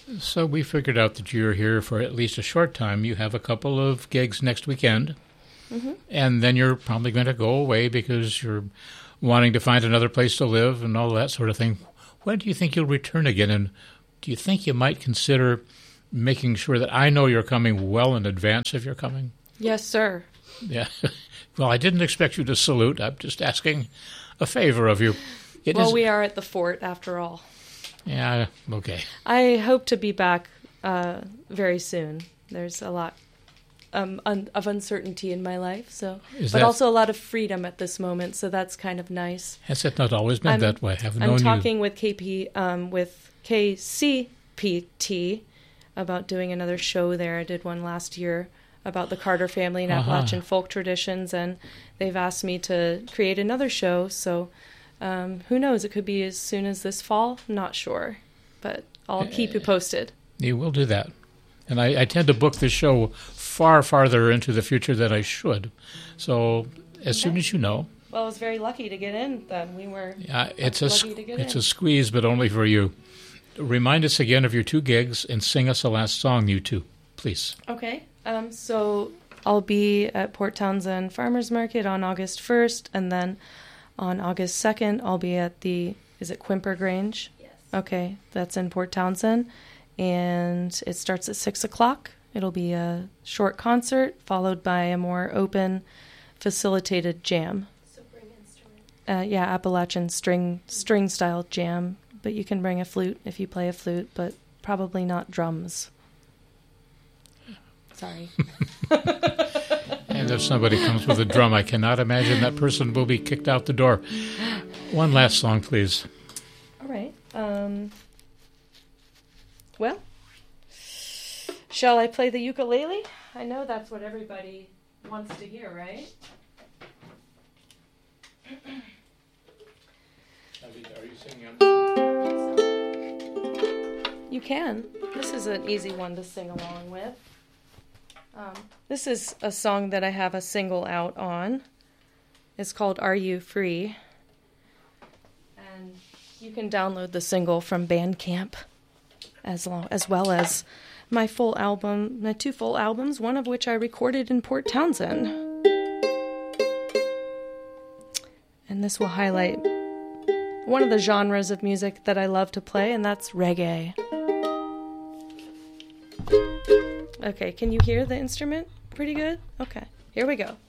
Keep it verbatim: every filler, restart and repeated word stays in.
So we figured out that you're here for at least a short time. You have a couple of gigs next weekend, mm-hmm. and then you're probably going to go away because you're wanting to find another place to live and all that sort of thing. When do you think you'll return again, and do you think you might consider making sure that I know you're coming well in advance if you're coming? Yes, sir. Yeah. Well, I didn't expect you to salute. I'm just asking a favor of you. It well, is... we are at the fort, after all. Yeah, okay. I hope to be back uh, very soon. There's a lot um, un- of uncertainty in my life, so is but that... also a lot of freedom at this moment, so that's kind of nice. Has it not always been I'm, that way? I've I'm known talking you... with K P, um, with K C P T about doing another show there. I did one last year about the Carter family and uh-huh. Appalachian folk traditions, and they've asked me to create another show, so... Um, who knows? It could be as soon as this fall. Not sure, but I'll keep you posted. You will do that. And I, I tend to book this show far farther into the future than I should. So as okay. soon as you know. Well, I was very lucky to get in then. We were yeah, it's a, lucky to get It's in. a squeeze, but only for you. Remind us again of your two gigs and sing us a last song, you two, please. Okay. Um, so I'll be at Port Townsend Farmers Market on August first, and then on August second, I'll be at the, is it Quimper Grange? Yes. Okay, that's in Port Townsend. And it starts at six o'clock. It'll be a short concert, followed by a more open, facilitated jam. So bring instruments. Uh, yeah, Appalachian string, string-style jam. But you can bring a flute if you play a flute, but probably not drums. Sorry. And if somebody comes with a drum, I cannot imagine that person will be kicked out the door. One last song, please. All right. Um, well, shall I play the ukulele? I know that's what everybody wants to hear, right? Are you singing on? You can. This is an easy one to sing along with. Um, this is a song that I have a single out on. It's called Are You Free? And you can download the single from Bandcamp as, long, as well as my full album, my two full albums, one of which I recorded in Port Townsend. And this will highlight one of the genres of music that I love to play, and that's reggae. Okay, can you hear the instrument pretty good? Okay, here we go.